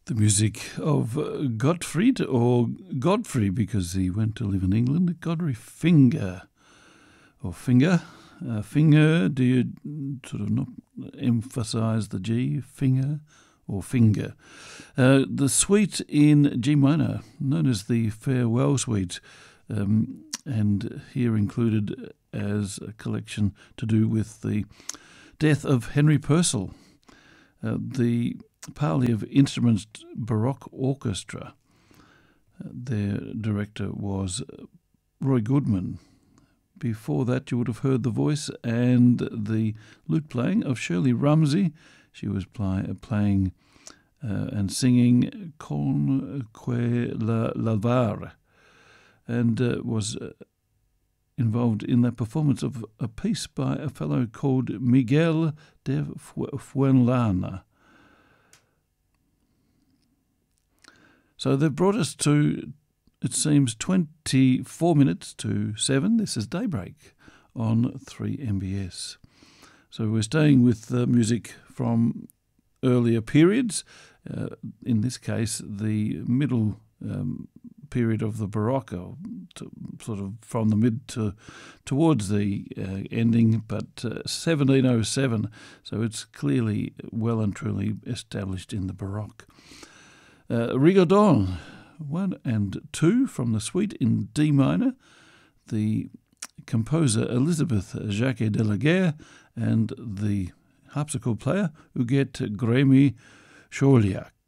The music of Gottfried, or Godfrey, because he went to live in England, Godfrey Finger, or Finger. Finger, do you sort of not emphasise the G, Finger, or Finger? The suite in G minor, known as the Farewell Suite, and here included as a collection to do with the death of Henry Purcell, the Parley of Instruments Baroque Orchestra. Their director was Roy Goodman. Before that, you would have heard the voice and the lute playing of Shirley Rumsey. She was playing and singing Con que la lavar, and was involved in that performance of a piece by a fellow called Miguel de Fuenlana. So they've brought us to, it seems, 24 minutes to 7. This is Daybreak on 3MBS. So we're staying with music from earlier periods, in this case the middle period of the Baroque, sort of from the mid to towards the ending, but 1707, so it's clearly well and truly established in the Baroque. Rigodon 1 and 2 from the suite in D minor, the composer Elizabeth Jacques de la Guerre and the harpsichord player Huguette Grémy Chauliac.